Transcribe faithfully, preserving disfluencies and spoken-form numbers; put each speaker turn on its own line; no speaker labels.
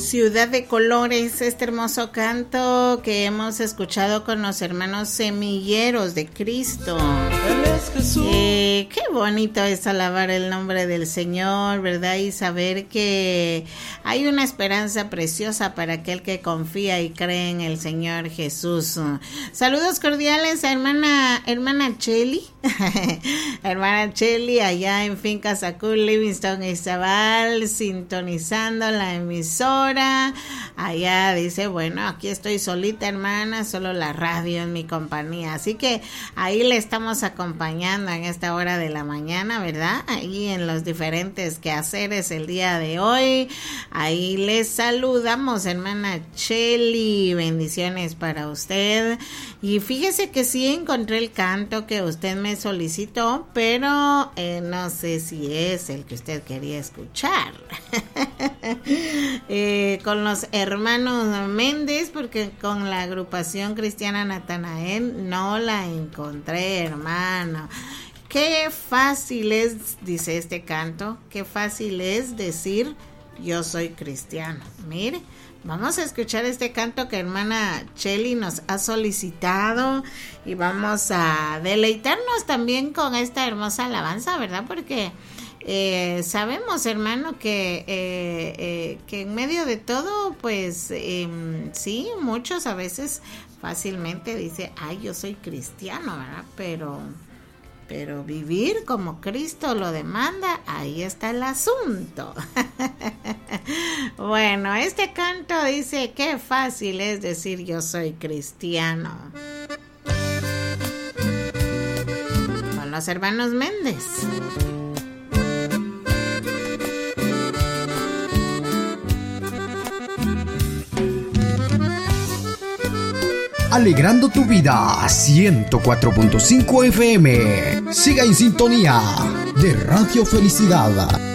Ciudad de Colores, este hermoso canto que hemos escuchado con los hermanos semilleros de Cristo. Eh, qué bonito es alabar el nombre del Señor, ¿verdad? Y saber que hay una esperanza preciosa para aquel que confía y cree en el Señor Jesús. Saludos cordiales a hermana, hermana Cheli, hermana Cheli allá en Finca Sacul, Livingston, Izabal, sintonizando la emisora. Allá dice, bueno, aquí estoy solita, hermana, solo la radio en mi compañía. Así que ahí le estamos acompañando en esta hora de la mañana, ¿verdad? Ahí en los diferentes quehaceres el día de hoy. Ahí les saludamos, hermana Cheli. Bendiciones para usted. Y fíjese que sí encontré el canto que usted me solicitó, pero eh, no sé si es el que usted quería escuchar. eh, con los hermanos Méndez, porque con la agrupación cristiana Natanael no la encontré, hermano. Qué fácil es, dice este canto, qué fácil es decir yo soy cristiano. Mire, vamos a escuchar este canto que hermana Cheli nos ha solicitado y vamos a deleitarnos también con esta hermosa alabanza, ¿verdad? Porque eh, sabemos, hermano, que, eh, eh, que en medio de todo, pues eh, sí, muchos a veces fácilmente dicen, ay, yo soy cristiano, ¿verdad? Pero... Pero vivir como Cristo lo demanda, ahí está el asunto. Bueno, este canto dice, qué fácil es decir yo soy cristiano. Con los hermanos Méndez.
Alegrando tu vida, ciento cuatro punto cinco F M. Siga en sintonía de Radio Felicidad.